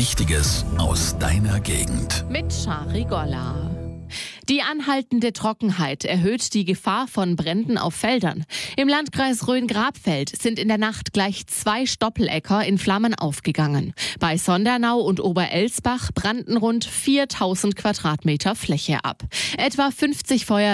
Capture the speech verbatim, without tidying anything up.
Wichtiges aus deiner Gegend. Mit Shari Golla. Die anhaltende Trockenheit erhöht die Gefahr von Bränden auf Feldern. Im Landkreis Rhön-Grabfeld sind in der Nacht gleich zwei Stoppeläcker in Flammen aufgegangen. Bei Sondernau und Oberelsbach brannten rund viertausend Quadratmeter Fläche ab. Etwa fünfzig Feuer